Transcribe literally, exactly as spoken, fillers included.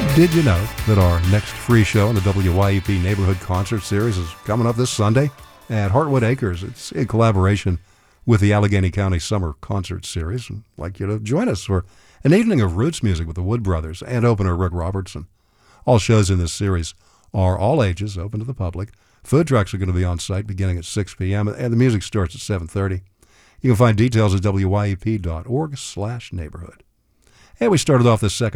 Did you know that our next free show in the W Y E P Neighborhood Concert Series is coming up this Sunday at Heartwood Acres? It's in collaboration with the Allegheny County Summer Concert Series. I'd like you to join us for an evening of roots music with the Wood Brothers and opener Rick Robertson. All shows in this series are all ages, open to the public. Food trucks are going to be on site beginning at six p.m. and the music starts at seven thirty. You can find details at W Y E P dot org slash neighborhood. And we started off this second